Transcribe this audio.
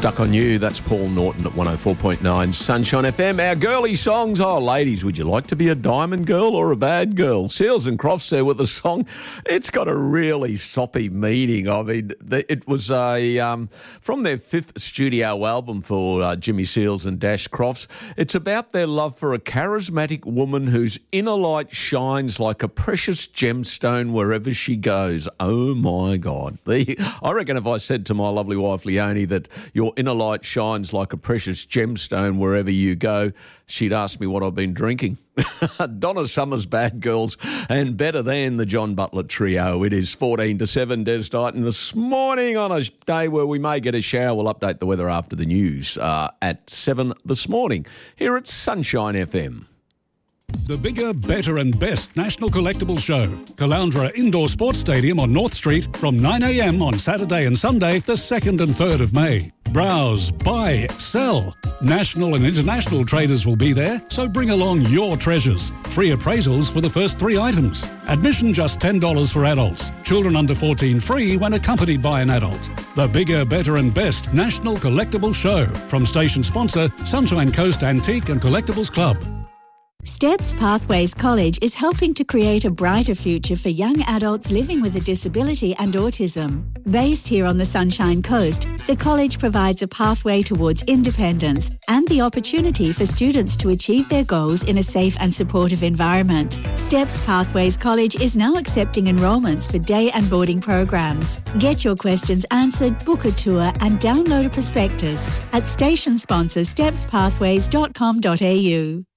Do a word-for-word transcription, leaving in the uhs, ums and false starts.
Stuck on You, that's Paul Norton at one oh four point nine Sunshine F M. Our girly songs. Oh, ladies, would you like to be a diamond girl or a bad girl? Seals and Crofts there with the song. It's got a really soppy meaning. I mean, it was a um, from their fifth studio album for uh, Jimmy Seals and Dash Crofts. It's about their love for a charismatic woman whose inner light shines like a precious gemstone wherever she goes. Oh, my God. The, I reckon if I said to my lovely wife, Leonie, that your inner light shines like a precious gemstone wherever you go, she'd ask me what I've been drinking. Donna Summer's Bad Girls and Better Than the John Butler Trio. It is fourteen to seven, Des Dighton. This morning on a day where we may get a shower, we'll update the weather after the news uh, at seven this morning here at Sunshine F M. The bigger, better and best National Collectibles Show. Caloundra Indoor Sports Stadium on North Street from nine a m on Saturday and Sunday, the second and third of May. Browse, buy, sell. National and international traders will be there, so bring along your treasures. Free appraisals for the first three items. Admission just ten dollars for adults. Children under fourteen free when accompanied by an adult. The bigger, better and best National Collectibles Show. From station sponsor, Sunshine Coast Antique and Collectibles Club. Steps Pathways College is helping to create a brighter future for young adults living with a disability and autism. Based here on the Sunshine Coast, the college provides a pathway towards independence and the opportunity for students to achieve their goals in a safe and supportive environment. Steps Pathways College is now accepting enrolments for day and boarding programs. Get your questions answered, book a tour and download a prospectus at station sponsor steps pathways dot com dot a u.